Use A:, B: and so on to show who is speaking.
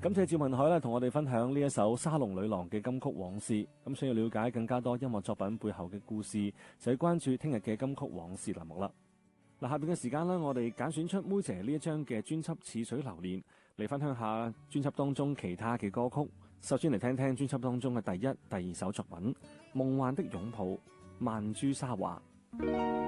A: 感謝趙文海咧，同我哋分享呢一首沙龍女郎嘅金曲往事。咁想要了解更加多音樂作品背後嘅故事，就要關注聽日嘅金曲往事欄目啦。嗱，下邊嘅時間呢，我哋揀選出妹姐呢一張嘅專輯《似水流年》嚟分享下專輯當中其他嘅歌曲。首先嚟聽聽專輯當中嘅第一、第二首作品《夢幻的擁抱》，曼珠沙華。